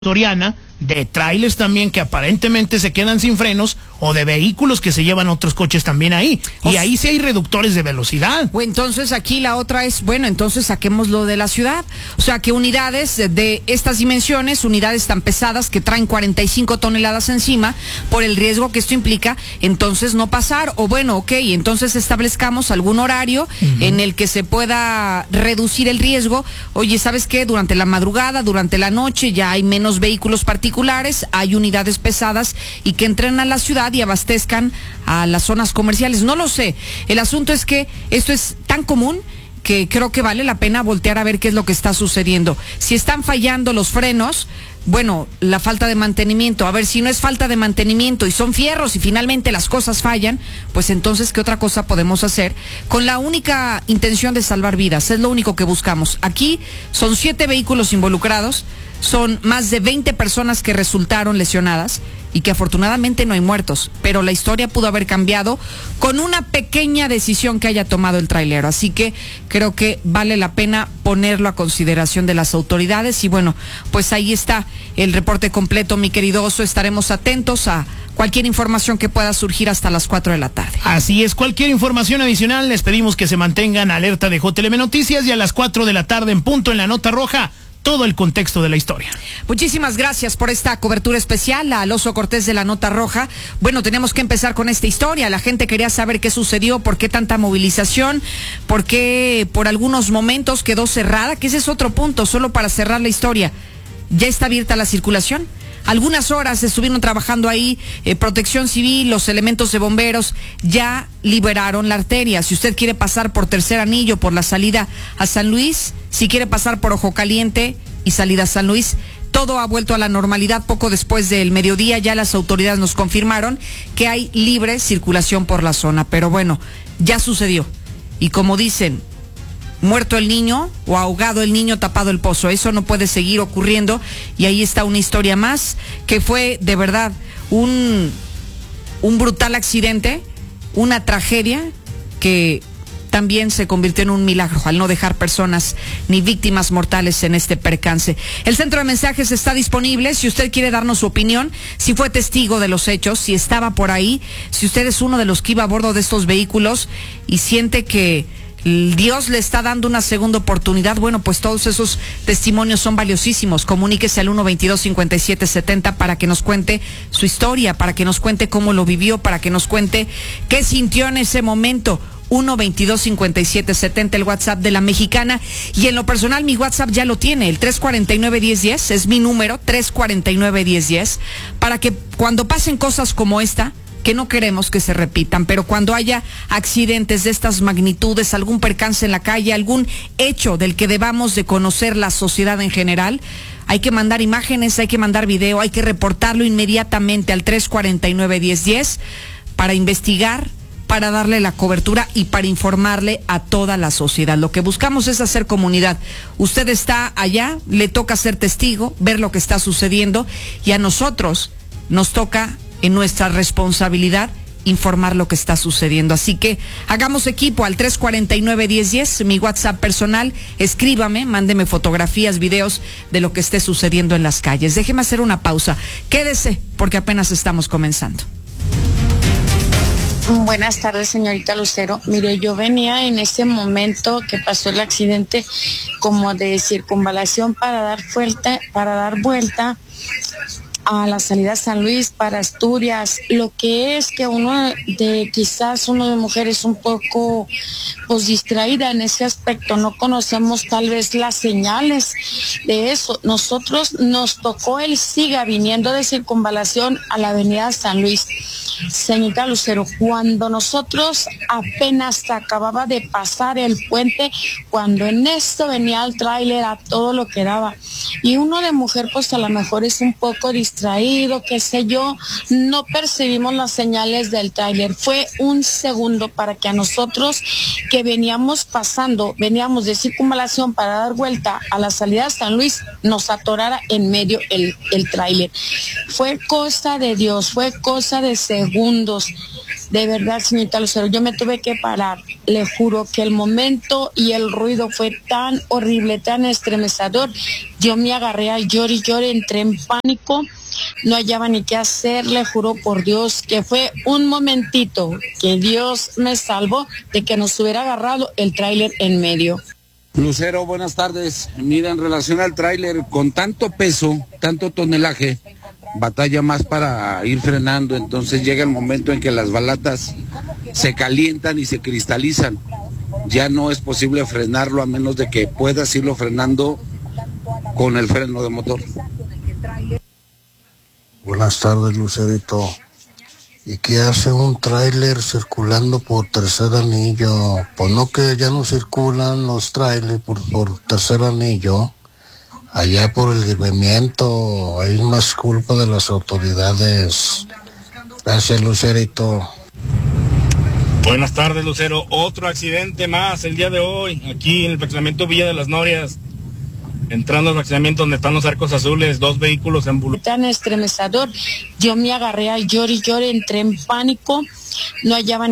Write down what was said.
ecuatoriana de trailers también que aparentemente se quedan sin frenos o de vehículos que se llevan otros coches también ahí. Y ahí sí hay reductores de velocidad. O entonces aquí la otra es, bueno, entonces saquémoslo de la ciudad. O sea, que unidades de estas dimensiones, unidades tan pesadas que traen 45 toneladas encima, por el riesgo que esto implica, entonces no pasar. O bueno, ok, entonces establezcamos algún horario en el que se pueda reducir el riesgo. Oye, ¿sabes qué? Durante la madrugada, durante la noche ya hay menos vehículos particulares, hay unidades pesadas y que entren a la ciudad y abastezcan a las zonas comerciales. No lo sé. El asunto es que esto es tan común que creo que vale la pena voltear a ver qué es lo que está sucediendo. Si están fallando los frenos, bueno, la falta de mantenimiento, a ver, si no es falta de mantenimiento y son fierros y finalmente las cosas fallan, pues entonces, ¿qué otra cosa podemos hacer? Con la única intención de salvar vidas, es lo único que buscamos. Aquí son 7 vehículos involucrados, son más de 20 personas que resultaron lesionadas y que afortunadamente no hay muertos, pero la historia pudo haber cambiado con una pequeña decisión que haya tomado el trailero. Así que creo que vale la pena ponerlo a consideración de las autoridades. Y bueno, pues ahí está el reporte completo, mi querido Oso. Estaremos atentos a cualquier información que pueda surgir hasta las 4 de la tarde. Así es, cualquier información adicional les pedimos que se mantengan alerta de JLM Noticias, y a las 4 de la tarde en punto en la Nota Roja, todo el contexto de la historia. Muchísimas gracias por esta cobertura especial al Oso Cortés de la Nota Roja. Bueno, tenemos que empezar con esta historia. La gente quería saber qué sucedió, por qué tanta movilización, por qué por algunos momentos quedó cerrada, que ese es otro punto, solo para cerrar la historia. ¿Ya está abierta la circulación? Algunas horas estuvieron trabajando ahí, Protección Civil, los elementos de bomberos, ya liberaron la arteria. Si usted quiere pasar por Tercer Anillo, por la salida a San Luis, si quiere pasar por Ojo Caliente y salida a San Luis, todo ha vuelto a la normalidad. Poco después del mediodía ya las autoridades nos confirmaron que hay libre circulación por la zona. Pero bueno, ya sucedió. Y como dicen, muerto el niño o ahogado el niño, tapado el pozo. Eso no puede seguir ocurriendo, y ahí está una historia más que fue de verdad un brutal accidente, una tragedia que también se convirtió en un milagro al no dejar personas ni víctimas mortales en este percance. El centro de mensajes está disponible si usted quiere darnos su opinión, si fue testigo de los hechos, si estaba por ahí, si usted es uno de los que iba a bordo de estos vehículos y siente que Dios le está dando una segunda oportunidad. Bueno, pues todos esos testimonios son valiosísimos. Comuníquese al 122-5770 para que nos cuente su historia, para que nos cuente cómo lo vivió, para que nos cuente qué sintió en ese momento. 122-5770, el WhatsApp de la Mexicana. Y en lo personal, mi WhatsApp ya lo tiene, el 349-1010, es mi número, 349-1010, para que cuando pasen cosas como esta, que no queremos que se repitan, pero cuando haya accidentes de estas magnitudes, algún percance en la calle, algún hecho del que debamos de conocer la sociedad en general, hay que mandar imágenes, hay que mandar video, hay que reportarlo inmediatamente al 349-1010 para investigar, para darle la cobertura y para informarle a toda la sociedad. Lo que buscamos es hacer comunidad. Usted está allá, le toca ser testigo, ver lo que está sucediendo, y a nosotros nos toca, en nuestra responsabilidad, informar lo que está sucediendo. Así que hagamos equipo al 349-1010, mi WhatsApp personal. Escríbame, mándeme fotografías, videos de lo que esté sucediendo en las calles. Déjeme hacer una pausa. Quédese, porque apenas estamos comenzando. Buenas tardes, señorita Lucero. Mire, yo venía en este momento que pasó el accidente como de circunvalación para dar vuelta a la salida a San Luis para Asturias. Lo que es que quizás uno de mujeres un poco pues distraída en ese aspecto, no conocemos tal vez las señales de eso. Nosotros nos tocó el SIGA viniendo de circunvalación a la avenida San Luis. Señorita Lucero, cuando nosotros apenas acababa de pasar el puente, cuando en esto venía el tráiler a todo lo que daba, y uno de mujer pues a lo mejor es un poco distraído, qué sé yo, no percibimos las señales del tráiler. Fue un segundo para que a nosotros que veníamos de circunvalación para dar vuelta a la salida de San Luis, nos atorara en medio el tráiler. Fue cosa de Dios, fue cosa de segundo segundos. De verdad, señorita Lucero, yo me tuve que parar. Le juro que el momento y el ruido fue tan horrible, tan estremecedor. Yo me agarré a llorar y lloré, entré en pánico. No hallaba ni qué hacer, le juro por Dios que fue un momentito que Dios me salvó de que nos hubiera agarrado el tráiler en medio. Lucero, buenas tardes. Mira, en relación al tráiler, con tanto peso, tanto tonelaje, batalla más para ir frenando, entonces llega el momento en que las balatas se calientan y se cristalizan. Ya no es posible frenarlo a menos de que puedas irlo frenando con el freno de motor. Buenas tardes, Lucerito. ¿Y qué hace un tráiler circulando por tercer anillo? Pues no, que ya no circulan los tráilers por tercer anillo. Allá por el libramiento hay más culpa de las autoridades. Gracias, Lucerito. Buenas tardes, Lucero. Otro accidente más el día de hoy, aquí en el fraccionamiento Villa de las Norias. Entrando al fraccionamiento donde están los arcos azules, 2 vehículos en tan estremecedor, yo me agarré a llorar y lloré, entré en pánico, no hallaba